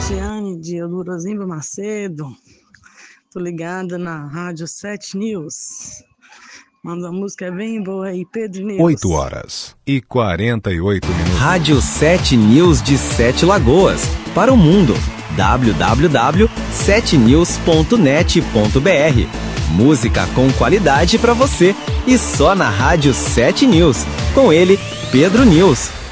Cristiane de Eldurazinho Macedo. Tô ligada na Rádio 7 News. Manda uma música bem boa aí, Pedro News. 8h48. Rádio 7 News de Sete Lagoas. Para o mundo. www.7news.net.br. Música com qualidade para você. E só na Rádio 7 News. Com ele, Pedro News.